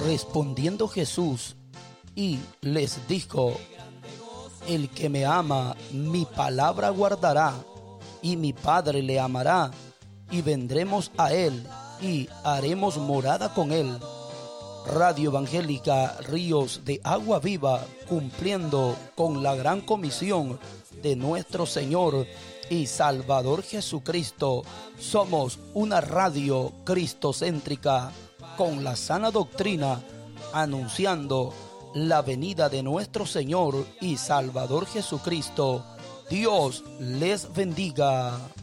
Respondiendo Jesús y les dijo: el que me ama, mi palabra guardará, y mi Padre le amará, y vendremos a él, y haremos morada con él. Radio Evangélica Ríos de Agua Viva, cumpliendo con la gran comisión de nuestro Señor y Salvador Jesucristo. Somos una radio cristocéntrica con la sana doctrina, anunciando la venida de nuestro Señor y Salvador Jesucristo. Dios les bendiga.